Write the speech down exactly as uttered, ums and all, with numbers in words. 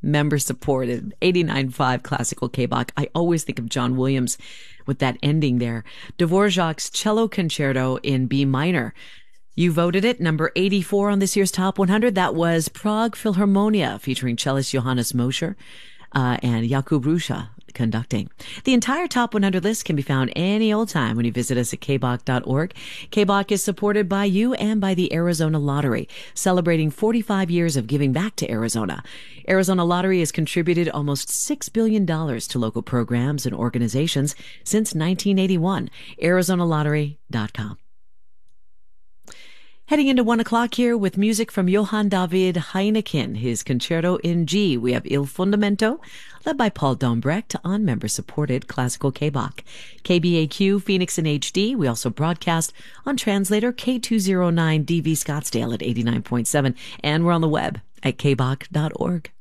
member supported, eighty-nine point five classical K-Bach. I always think of John Williams with that ending there. Dvorak's Cello Concerto in B minor. You voted it number eighty-four on this year's Top one hundred. That was Prague Philharmonia featuring cellist Johannes Mosher uh, and Jakub Ruscha conducting. The entire Top one hundred list can be found any old time when you visit us at k bach dot org. K-Bach is supported by you and by the Arizona Lottery, celebrating forty-five years of giving back to Arizona. Arizona Lottery has contributed almost six billion dollars to local programs and organizations since nineteen eighty-one. arizona lottery dot com. Heading into one o'clock here with music from Johann David Heineken, his concerto in G. We have Il Fondamento, led by Paul Dombrecht on member-supported classical K-Bach. K B A Q Phoenix in H D. We also broadcast on translator K two oh nine D V Scottsdale at eighty-nine point seven, and we're on the web at k bach dot org.